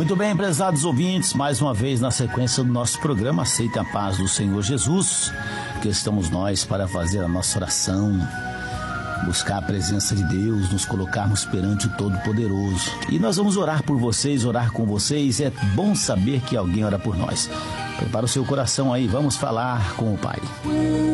Muito bem, prezados ouvintes, mais uma vez na sequência do nosso programa Aceite a Paz do Senhor Jesus, que estamos nós para fazer a nossa oração, buscar a presença de Deus, nos colocarmos perante o Todo-Poderoso. E nós vamos orar por vocês, orar com vocês. É bom saber que alguém ora por nós. Prepara o seu coração aí, vamos falar com o Pai.